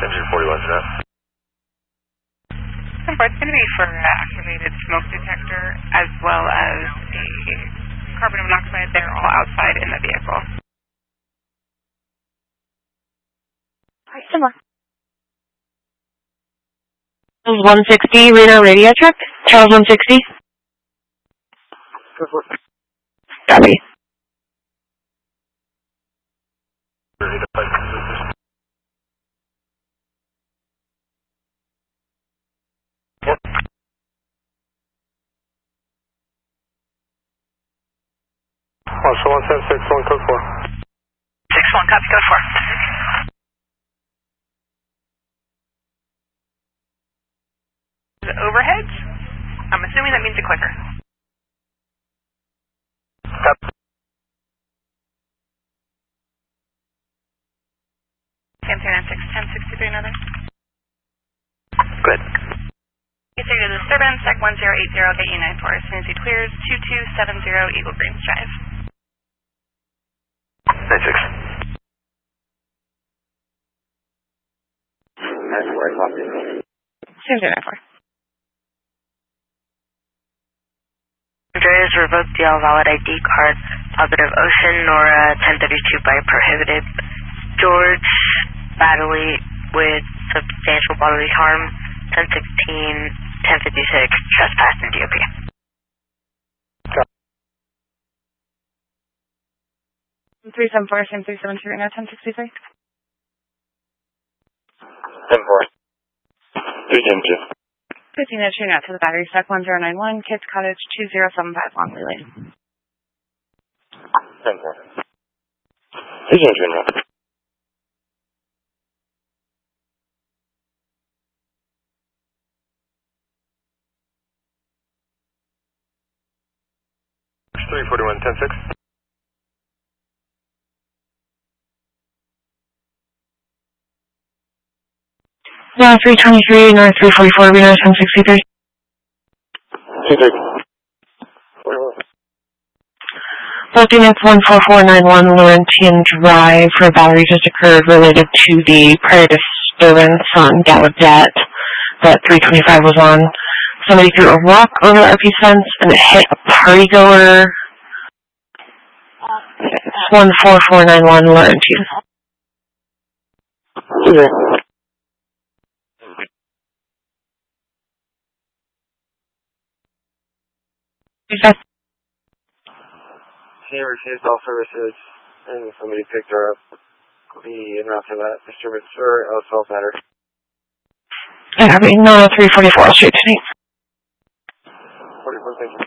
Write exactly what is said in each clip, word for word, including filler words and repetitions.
Engine forty-one, sir. It's going to be for uh, activated smoke detector as well as a carbon monoxide. They're all outside in the vehicle. Hi, similar. one sixty, Reno radio check. Charles one sixty. Copy. Marshall one seven six one, code four. six one, copy, code four. The overheads? I'm assuming that means a clicker. Copy. Sam three nine six, ten sixty-three, another. Good. Get through to disturbance, sec one zero eight zero, get you nine four. As soon as he clears, two two seven zero, Eagle Greens Drive. nine six. nine four, I copy. Sam zero nine four. Andreas revoked the all valid I D card. Positive Ocean, Nora ten thirty-two by prohibited. George, badly with substantial bodily harm. ten sixteen, ten fifty-six, trespass in D O P. three seven four, same three seven two, right now, ten sixty-three. ten four. three ten two. fifteen minutes shooting out to the battery, sec one zero nine one, Kids Cottage two zero seven five, Longley Lane. ten four. three ten two now. three forty-one, ten six. No, three twenty-three, North three forty-four, Reno ten sixty-three. two three. Looking at one four four nine one Laurentian Drive for a battery just occurred related to the prior disturbance on Gallaudet that three twenty-five was on. Somebody threw a rock over the R P fence and it hit a party goer. one four four nine one Laurentian. Okay. Okay. She refused all services, and somebody picked her up. The interrupted that disturbance for L twelve matter. I mean, no, three forty-four straight tonight. forty-four, thank you.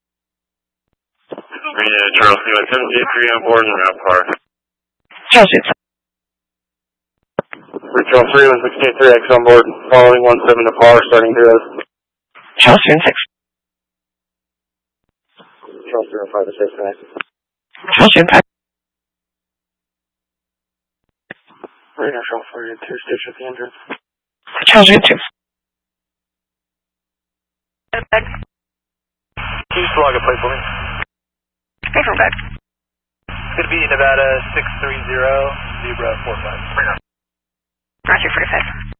Yeah, Charles, you have seven eight three on board and route par. Charles, it's Charles three one six three X on board, following one seven to par, starting heroes. Charles three and six. Charles three one five to six, connect. Charles three and five. Radar Charles four and two, station at the entrance. Charles three and two. Can you log a plate for me? Paperback. It's going to be Nevada six three zero, Zebra four five. Roger, forty-five.